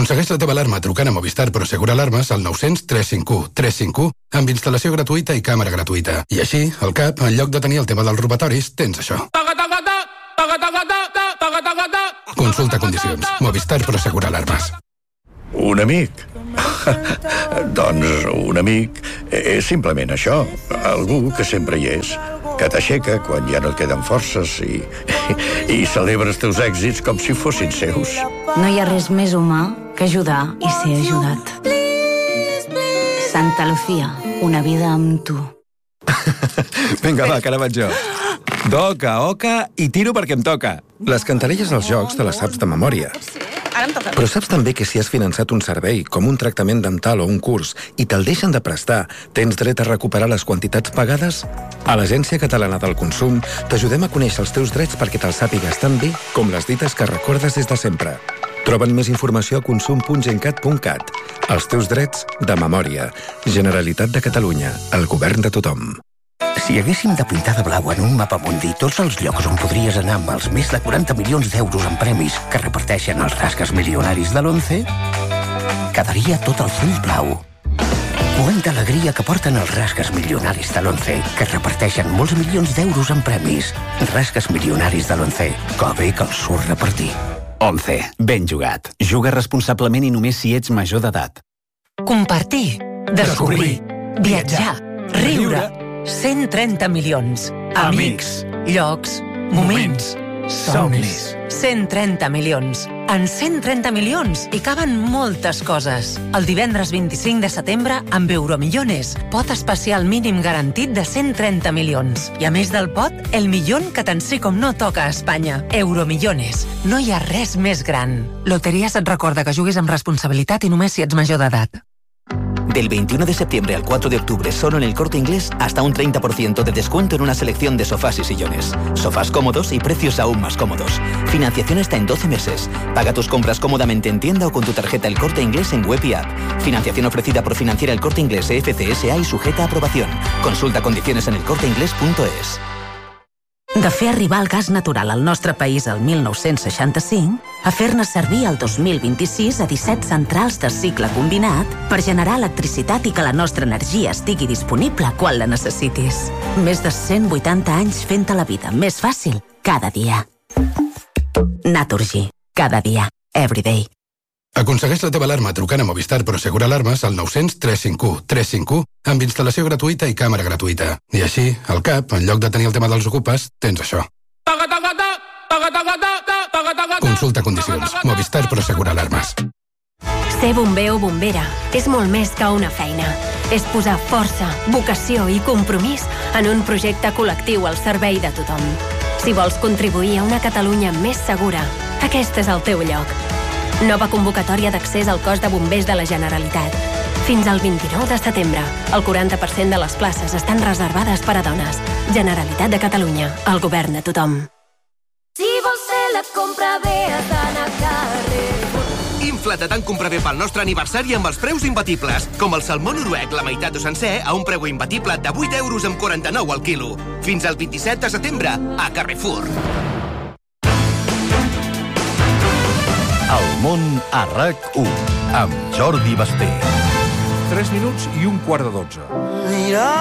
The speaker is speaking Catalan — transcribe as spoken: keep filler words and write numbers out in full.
Aconsegueix la teva alarma trucant a Movistar Prosegur Alarmes al nou cents tres cinc u tres cinc u amb instal·lació gratuïta i càmera gratuïta. I així, al cap, en lloc de tenir el tema dels robatoris, tens això. Consulta condicions. Movistar Prosegur Alarmes. Un amic? Doncs un amic és simplement això. Algú que sempre hi és, que t'aixeca quan ja no et queden forces i, i, i celebra els teus èxits com si fossin seus. No hi ha res més humà que ajudar i ser ajudat. Santa Lucía, una vida amb tu. Vinga, va, que ara vaig jo. Toca, oca i tiro perquè em toca. Les cantarelles als jocs te les saps de memòria. Però saps també que si has finançat un servei, com un tractament dental o un curs, i te'l deixen de prestar, tens dret a recuperar les quantitats pagades? A l'Agència Catalana del Consum t'ajudem a conèixer els teus drets perquè te'ls sàpigues tan bé com les dites que recordes des de sempre. Troben més informació a consum punt gencat punt cat. Els teus drets de memòria. Generalitat de Catalunya. El govern de tothom. Si haguéssim de pintar de blau en un mapa mundi tots els llocs on podries anar amb els més de quaranta milions d'euros en premis que reparteixen els rasques milionaris de l'Once, quedaria tot el full blau. Quanta alegria que porten els rasques milionaris de l'Once, que reparteixen molts milions d'euros en premis. Rasques milionaris de l'Once, que bé que els surt repartir. Once. Ben jugat. Juga responsablement i només si ets major d'edat. Compartir, descobrir, viatjar, riure. cent trenta milions. Amics, llocs, moments, somnis. cent trenta milions. En cent trenta milions hi caben moltes coses. El divendres vint-i-cinc de setembre, amb Euromillones, pot especial mínim garantit de cent trenta milions. I a més del pot, el millón que tant sí com no toca a Espanya. Euromillones. No hi ha res més gran. Loterías et recorda que juguis amb responsabilitat i només si ets major d'edat. Del veintiuno de septiembre al cuatro de octubre, solo en El Corte Inglés, hasta un treinta por ciento de descuento en una selección de sofás y sillones. Sofás cómodos y precios aún más cómodos. Financiación hasta en doce meses. Paga tus compras cómodamente en tienda o con tu tarjeta El Corte Inglés en web y app. Financiación ofrecida por Financiera El Corte Inglés E F C S A y sujeta a aprobación. Consulta condiciones en elcorteinglés punto es. De fer arribar el gas natural al nostre país el mil nou-cents seixanta-cinc a fer-ne servir el dos mil vint-i-sis a disset centrals de cicle combinat per generar electricitat i que la nostra energia estigui disponible quan la necessitis. Més de cent vuitanta anys fent-te la vida més fàcil cada dia. Naturgy. Cada dia. Everyday. Aconsegueix la teva alarma trucant a Movistar Prosegur Alarmes al nou cents tres cinc u tres cinc u amb instal·lació gratuïta i càmera gratuïta. I així, al cap, en lloc de tenir el tema dels ocupes, tens això. Consulta condicions. Movistar Prosegur Alarmes. Ser bomber o bombera és molt més que una feina. És posar força, vocació i compromís en un projecte col·lectiu al servei de tothom. Si vols contribuir a una Catalunya més segura, aquest és el teu lloc. Nova convocatòria d'accés al cos de bombers de la Generalitat. Fins al vint-i-nou de setembre, el quaranta per cent de les places estan reservades per a dones. Generalitat de Catalunya, el govern de tothom. Si vols fer la compra bé, has d'anar a Carrefour. Infla't tant compra bé pel nostre aniversari amb els preus imbatibles, com el salmó noruec, la meitat o sencer, a un preu imbatible de vuit euros amb quaranta-nou al quilo. Fins al vint-i-set de setembre, a Carrefour. El món a RAC u, amb Jordi Basté. tres minuts i un quart de dotze. Mira